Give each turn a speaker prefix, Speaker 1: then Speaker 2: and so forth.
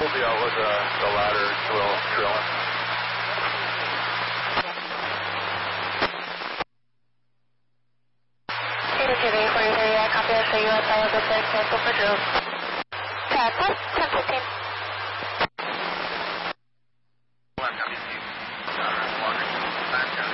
Speaker 1: we'll be out with the ladder drill drilling.
Speaker 2: Copy, I'll show you outside of the cancel for drill.